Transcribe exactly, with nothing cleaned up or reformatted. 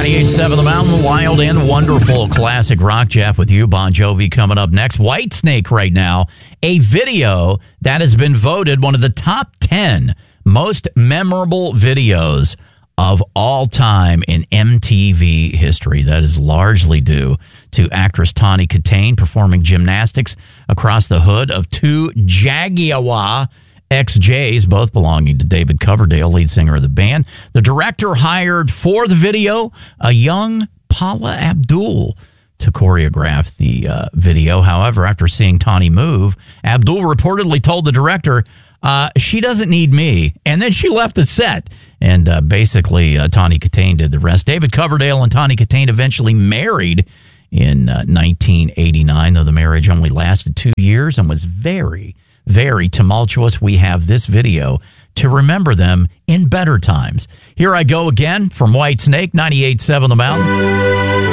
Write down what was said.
ninety-eight point seven The Mountain, wild and wonderful classic rock. Jeff with you. Bon Jovi coming up next. Whitesnake right now. A video that has been voted one of the top ten most memorable videos of all time in M T V history. That is largely due to actress Tawny Kitaen performing gymnastics across the hood of two Jaguar X Js, both belonging to David Coverdale, lead singer of the band. The director hired for the video a young Paula Abdul to choreograph the uh, video. However, after seeing Tawny move, Abdul reportedly told the director, uh, she doesn't need me. And then she left the set. And uh, basically, uh, Tawny Kitaen did the rest. David Coverdale and Tawny Kitaen eventually married in uh, nineteen eighty-nine, though the marriage only lasted two years and was very, very tumultuous. We have this video to remember them in better times. Here I go again from Whitesnake, ninety-eight point seven The Mountain.